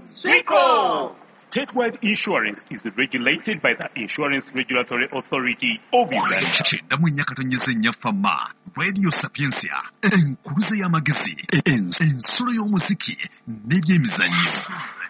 Sweco! Statewide insurance is regulated by the Insurance Regulatory Authority of Uganda. Chenda munyakatonyeze nyafama Radio Sapiensia enkuluze y'amagezi ensolo y'omuziki n'ebyemizannyo.